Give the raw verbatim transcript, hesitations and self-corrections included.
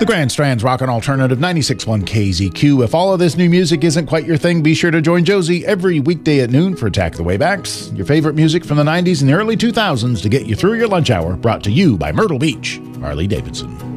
The Grand Strand's Rockin' Alternative ninety-six point one K Z Q. If all of this new music isn't quite your thing, be sure to join Josie every weekday at noon for Attack the Waybacks, your favorite music from the nineties and the early two thousands to get you through your lunch hour, brought to you by Myrtle Beach, Harley Davidson.